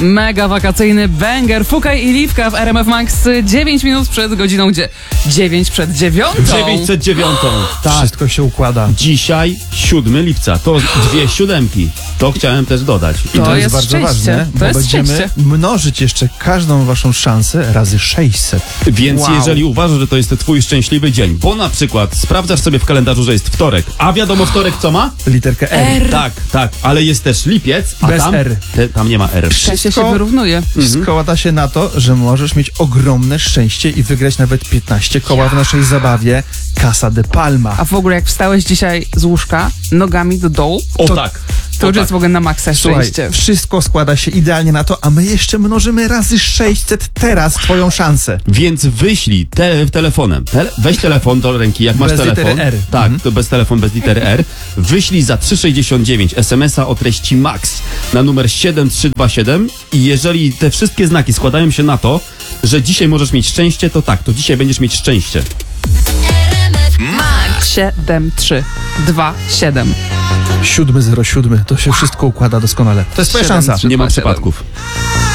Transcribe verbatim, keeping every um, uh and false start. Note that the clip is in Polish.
Mega wakacyjny banger. Fukaj i Liwka w R M F Max dziewięć minut przed godziną, gdzie? dziewięć przed dziewiątą. dziewięć przed dziewiątą. Tak. Wszystko się układa. Dzisiaj siódmego lipca. To dwie siódemki. To chciałem też dodać. I To to jest jest bardzo szczęście. ważne, To bo jest będziemy szczęście. mnożyć jeszcze każdą waszą szansę razy sześćset. Więc Wow. jeżeli uważasz, że to jest twój szczęśliwy dzień, bo na przykład sprawdzasz sobie w kalendarzu, że jest wtorek, a wiadomo wtorek co ma? Literkę R. R. Tak, tak, ale jest też lipiec, a Bez tam, R. Te, tam nie ma R. Szczęście się Wszystko- wyrównuje. Składa się na to, że możesz mieć ogromne szczęście i wygrać nawet piętnaście koła w naszej zabawie Casa de Palma. A w ogóle jak wstałeś dzisiaj z łóżka nogami do dołu, O To- tak. to o już tak. jest w ogóle na maksa Słuchaj, szczęście. wszystko składa się idealnie na to, a my jeszcze mnożymy razy sześćset teraz twoją szansę. Więc wyślij te, telefonem. Tele, weź telefon do ręki, jak masz Bez telefon. litery R. Tak, Mhm. to bez telefon, bez litery R. Wyślij za trzy sześćdziesiąt dziewięć es em es a o treści MAX na numer siedem trzy dwa siedem i jeżeli te wszystkie znaki składają się na to, że dzisiaj możesz mieć szczęście, to tak, to dzisiaj będziesz mieć szczęście. siedem trzy dwa siedem. siódmy zero siedem, to się wszystko układa doskonale. To jest twoja Siedem, szansa. trzy, Nie ma dwa, siedem. przypadków.